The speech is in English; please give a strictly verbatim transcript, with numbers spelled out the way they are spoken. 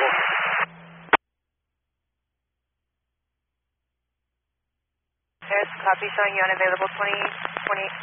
available. There's copy showing you unavailable twenty, twenty.